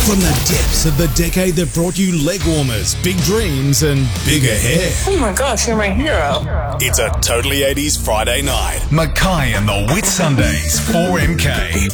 From the depths of the decade that brought you leg warmers, big dreams, and bigger hair. Oh my gosh, you're my hero. It's a Totally 80s Friday night. Mackay and the Whit Sundays, 4MK.